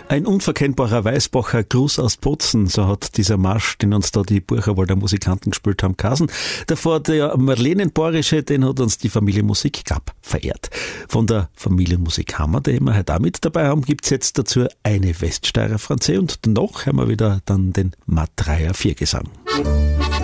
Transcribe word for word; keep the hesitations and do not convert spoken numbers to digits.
Ein unverkennbarer Weißbacher Gruß aus Bozen, so hat dieser Marsch, den uns da die Bucherwalder Musikanten gespielt haben, geheißen. Davor der Marlenenborische, den hat uns die Familie Musik Gab verehrt. Von der Familienmusik Hammer, die wir heute auch mit dabei haben, gibt's jetzt dazu eine Weststeirer Französ und danach haben wir wieder dann den Matt Dreier Viergesang.